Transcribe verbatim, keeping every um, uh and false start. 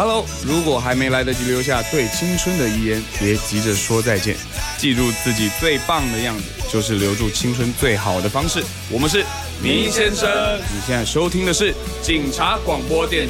Hello， 如果还没来得及留下对青春的遗言，别急着说再见。记住自己最棒的样子，就是留住青春最好的方式。我们是明先生，你现在收听的是警察广播电